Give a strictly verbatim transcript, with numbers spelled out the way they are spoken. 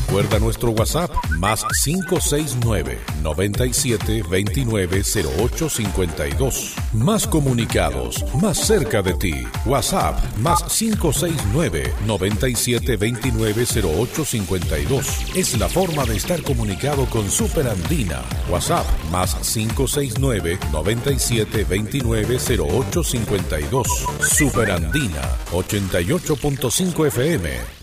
Recuerda nuestro WhatsApp más cinco seis nueve, nueve siete dos nueve, cero ocho cinco dos. Más comunicados, más cerca de ti. WhatsApp más cinco seis nueve, nueve siete dos nueve, cero ocho cinco dos. Es la forma de estar comunicado con Super Andina. WhatsApp más cinco seis nueve, nueve siete dos nueve, cero ocho cinco dos. Super Andina ochenta y ocho punto cinco F M.